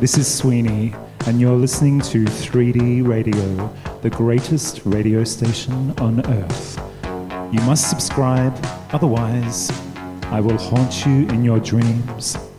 This is Sweeney, and you're listening to 3D Radio, the greatest radio station on Earth. You must subscribe, otherwise I will haunt you in your dreams.